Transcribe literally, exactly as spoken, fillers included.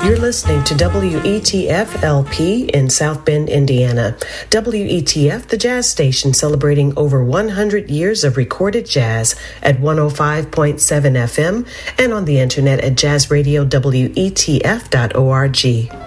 You're listening to W E T F L P in South Bend, Indiana. W E T F, the jazz station celebrating over one hundred years of recorded jazz at one oh five point seven F M and on the internet at jazz radio W E T F dot org.